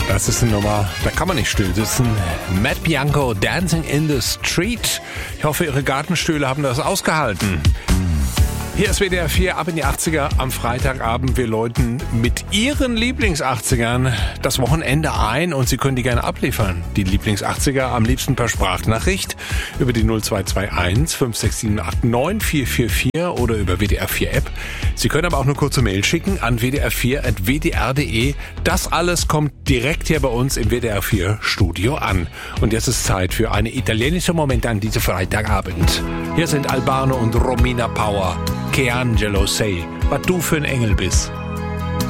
Das ist eine Nummer, da kann man nicht still sitzen. Matt Bianco, Dancing in the Street. Ich hoffe, Ihre Gartenstühle haben das ausgehalten. Hier ist WDR 4 ab in die 80er am Freitagabend. Wir läuten mit Ihren Lieblings-80ern das Wochenende ein und Sie können die gerne abliefern. Die Lieblings-80er am liebsten per Sprachnachricht über die 0221 56789 444 oder über WDR 4 App. Sie können aber auch eine kurze Mail schicken an wdr4@wdr.de. Das alles kommt direkt hier bei uns im WDR 4 Studio an. Und jetzt ist Zeit für eine italienische Momente an diesem Freitagabend. Hier sind Albano und Romina Power. Che Angelo sei, was du für ein Engel bist.